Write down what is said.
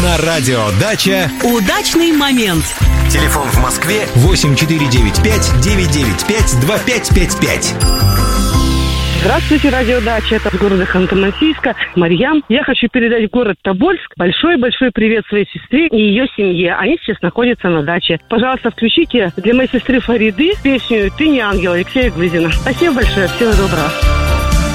На радио «Дача» удачный момент. Телефон в Москве 8495-995-2555. Здравствуйте, радио «Дача». Это с города Ханты-Мансийска. Марьям. Я хочу передать в город Тобольск большой-большой привет своей сестре и ее семье. Они сейчас находятся на даче. Пожалуйста, включите для моей сестры Фариды песню «Ты не ангел» Алексея Глызина. Спасибо большое. Всего доброго.